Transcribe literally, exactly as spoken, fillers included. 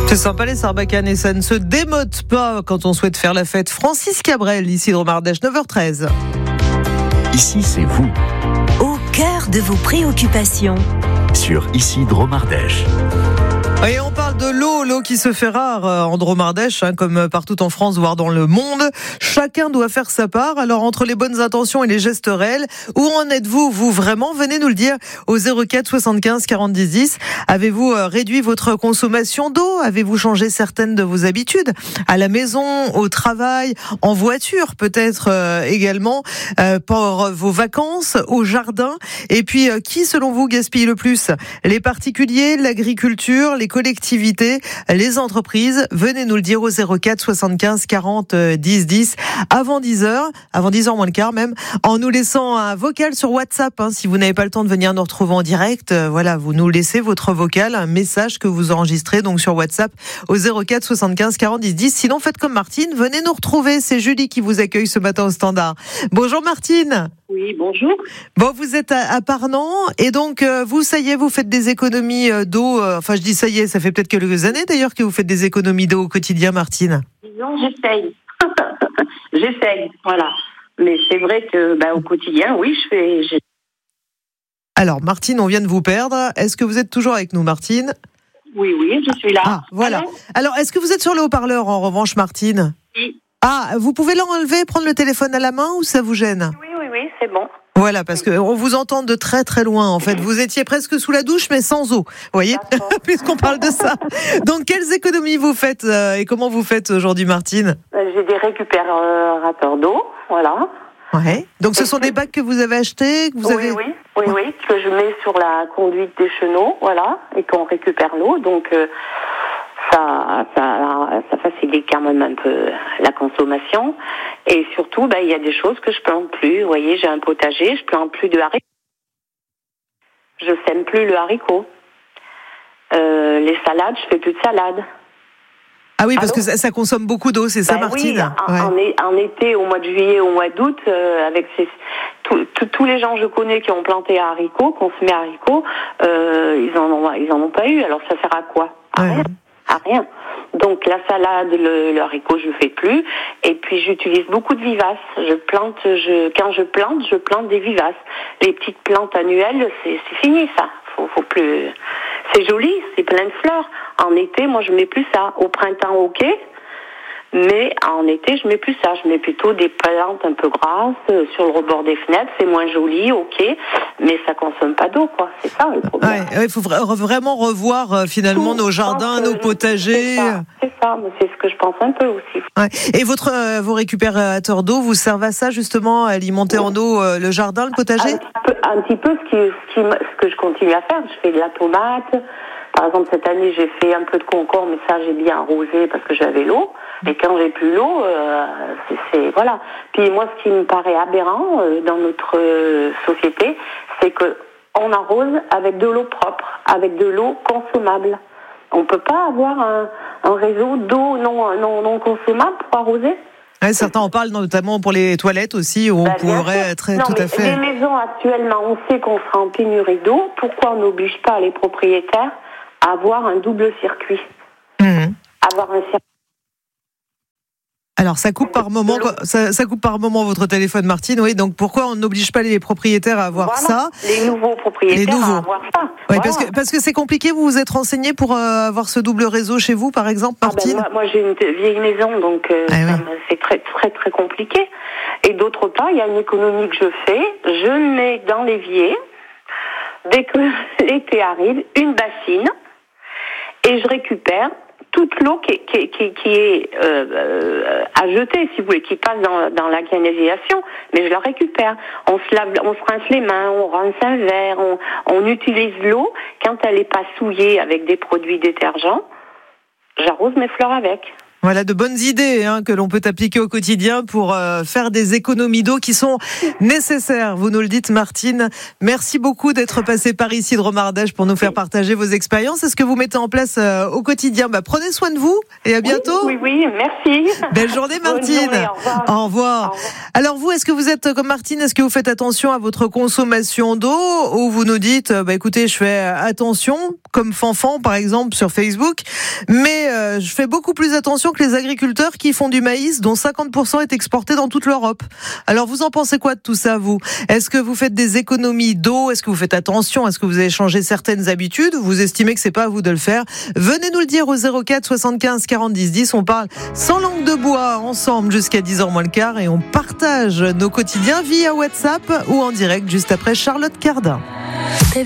C'est sympa les sarbacanes et ça ne se démode pas quand on souhaite faire la fête. Francis Cabrel, ici de Romardèche, neuf heures treize. Ici, c'est vous, au cœur de vos préoccupations. sur Ici Dromardèche. Et on parle de l'eau, l'eau qui se fait rare en Dromardèche, hein, comme partout en France, voire dans le monde. Chacun doit faire sa part. Alors, entre les bonnes intentions et les gestes réels, où en êtes-vous, vous, vraiment? Venez nous le dire au zéro quatre soixante-quinze quarante dix dix. Avez-vous réduit votre consommation d'eau? Avez-vous changé certaines de vos habitudes? À la maison, au travail, en voiture peut-être euh, également, euh, pour vos vacances, au jardin. Et puis, euh, qui, selon vous, gaspille le plus? Les particuliers, l'agriculture, les collectivités, les entreprises? Venez nous le dire au zéro quatre soixante-quinze quarante dix dix avant dix heures, avant dix heures moins le quart même, en nous laissant un vocal sur WhatsApp. Hein, si vous n'avez pas le temps de venir nous retrouver en direct, euh, voilà, vous nous laissez votre vocal, un message que vous enregistrez donc sur WhatsApp au zéro quatre soixante-quinze quarante dix dix. Sinon, faites comme Martine, venez nous retrouver. C'est Julie qui vous accueille ce matin au standard. Bonjour Martine. Oui, bonjour. Bon, vous êtes à, à Parnant et donc euh, vous, ça y est, vous faites des économies euh, d'eau. Euh, enfin, je dis ça y est, ça fait peut-être quelques années d'ailleurs que vous faites des économies d'eau au quotidien, Martine. Disons, j'essaye. j'essaye, voilà. Mais c'est vrai que, bah, au quotidien, oui, je fais. Je... Alors, Martine, on vient de vous perdre. Est-ce que vous êtes toujours avec nous, Martine? Oui, oui, je suis là. Ah, voilà. Alors, Alors, est-ce que vous êtes sur le haut-parleur en revanche, Martine? Oui. Ah, vous pouvez l'enlever, prendre le téléphone à la main ou ça vous gêne? Oui, oui, oui, c'est bon. Voilà, parce que on vous entend de très très loin. En fait, vous étiez presque sous la douche, mais sans eau. Vous voyez, puisqu'on parle de ça. Donc, quelles économies vous faites euh, et comment vous faites aujourd'hui, Martine? J'ai des récupérateurs d'eau, voilà. Ouais. Donc, ce sont des bacs que vous avez achetés, que vous oui, avez. oui, oui, oui, que je mets sur la conduite des chenaux, voilà, et qu'on récupère l'eau. Donc, euh, ça, ça, ça facilite quand même un peu la consommation. Et surtout, ben, il y a des choses que je plante plus. Vous voyez, j'ai un potager, je plante plus de haricots. Je sème plus le haricot. Euh, les salades, je fais plus de salades. Ah oui, parce Allô? que ça, ça consomme beaucoup d'eau, c'est ça, Ben Martine? Oui, en, Ouais. en, en été, au mois de juillet, au mois d'août, euh, avec ces, tout, tout, tous les gens que je connais qui ont planté haricots, consommé haricots, euh, ils en ont, ils en ont pas eu. Alors ça sert à quoi? À Ouais. rien. À rien. Donc la salade, le, le haricot, je fais plus. Et puis j'utilise beaucoup de vivaces. Je plante, je, quand je plante, je plante des vivaces. Les petites plantes annuelles, c'est, c'est fini ça. Faut, faut plus. C'est joli, c'est plein de fleurs. En été, moi, je mets plus ça. Au printemps, ok. Mais en été, je mets plus ça. Je mets plutôt des plantes un peu grasses euh, sur le rebord des fenêtres. C'est moins joli, ok. Mais ça consomme pas d'eau, quoi. C'est ça le problème. Ouais, il faut vra- vraiment revoir euh, finalement Tout, nos je jardins, pense que nos potagers. C'est ça, c'est ça, mais c'est ce que je pense un peu aussi. Ouais. Et votre, euh, vos récupérateurs d'eau vous servent à ça justement, à alimenter en eau euh, le jardin, le potager? Un petit peu, un petit peu ce, qui, ce, qui, ce que je continue à faire. Je fais de la tomate. Par exemple, cette année, j'ai fait un peu de concombre, mais ça, j'ai bien arrosé parce que j'avais l'eau. Et quand j'ai plus l'eau, euh, c'est, c'est voilà. Puis moi, ce qui me paraît aberrant euh, dans notre euh, société, c'est que on arrose avec de l'eau propre, avec de l'eau consommable. On peut pas avoir un, un réseau d'eau non, non, non consommable pour arroser. Ouais, certains en parlent notamment pour les toilettes aussi, où on Ben, bien pourrait sûr. être non, tout mais à fait. Les maisons actuellement, on sait qu'on sera en pénurie d'eau. Pourquoi on n'oblige pas les propriétaires à avoir un double circuit, Mmh. avoir un circuit. Alors ça coupe par moment, quoi. ça, ça coupe par moment votre téléphone, Martine. Oui, donc pourquoi on n'oblige pas les propriétaires à avoir Voilà, ça? les nouveaux propriétaires Les nouveaux. à avoir ça. Oui, Voilà. parce que parce que c'est compliqué. Vous vous êtes renseigné pour euh, avoir ce double réseau chez vous, par exemple, Ah ben, Martine? moi, moi, j'ai une vieille maison, donc euh, Ah ça oui. me- c'est très très très compliqué. Et d'autre part, il y a une économie que je fais. Je mets dans l'évier, dès que l'été arrive, une bassine et je récupère toute l'eau qui est, qui est, qui est, qui est euh, euh, à jeter, si vous voulez, qui passe dans, dans la canalisation, mais je la récupère. On se lave, on se rince les mains, on rince un verre, on, on utilise l'eau. Quand elle n'est pas souillée avec des produits détergents, j'arrose mes fleurs avec. Voilà de bonnes idées hein, que l'on peut appliquer au quotidien pour euh, faire des économies d'eau qui sont nécessaires. Vous nous le dites, Martine. Merci beaucoup d'être passée par ici de Romardèche pour nous faire partager vos expériences. Est-ce que vous mettez en place euh, au quotidien? Bah, prenez soin de vous et à bientôt. Oui, oui, oui, merci. Belle journée, Martine. Bonne journée, au revoir. Au revoir. Au revoir. Alors vous, est-ce que vous êtes comme Martine? Est-ce que vous faites attention à votre consommation d'eau ou vous nous dites, bah écoutez, je fais attention, comme Fanfan par exemple sur Facebook, mais euh, je fais beaucoup plus attention que les agriculteurs qui font du maïs dont cinquante pour cent est exporté dans toute l'Europe. Alors vous en pensez quoi de tout ça, vous? Est-ce que vous faites des économies d'eau? Est-ce que vous faites attention? Est-ce que vous avez changé certaines habitudes? Vous estimez que c'est pas à vous de le faire? Venez nous le dire au zéro quatre soixante-quinze quarante dix dix. On parle sans langue de bois ensemble jusqu'à dix heures moins le quart et on partage nos quotidiens via WhatsApp ou en direct juste après Charlotte Cardin.